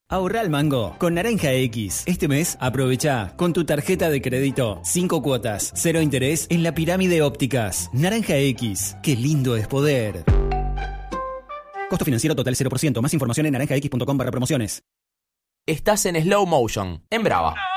Ahorra al mango con Naranja X. Este mes aprovecha con tu tarjeta de crédito 5 cuotas, 0 interés en la Pirámide Ópticas. Naranja X. Qué lindo es poder. Costo financiero total 0%. Más información en naranjax.com/promociones. Estás en Slow Motion, en Brava.